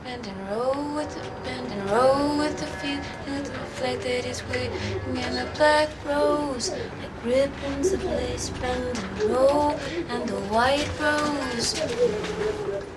bend and roll with the bend and roll with the feet, and the flag that is waving in the black rose, like ribbons of lace. Bend and roll, and the white rose.